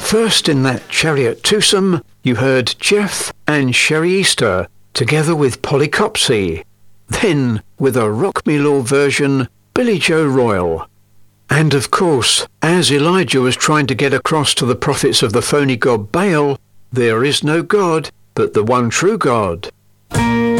First in that chariot twosome, you heard Jeff and Sherry Easter, together with Polycopsy. Then, with a Rock Me Law version, Billy Joe Royal. And of course, as Elijah was trying to get across to the prophets of the phony god Baal, there is no God but the one true God.